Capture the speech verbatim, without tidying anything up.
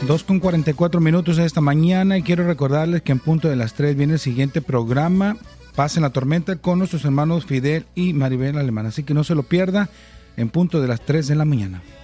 dos con cuarenta y cuatro minutos esta mañana y quiero recordarles que en punto de las tres viene el siguiente programa, Paz en la Tormenta, con nuestros hermanos Fidel y Maribel Alemán. Así que no se lo pierda en punto de las tres de la mañana.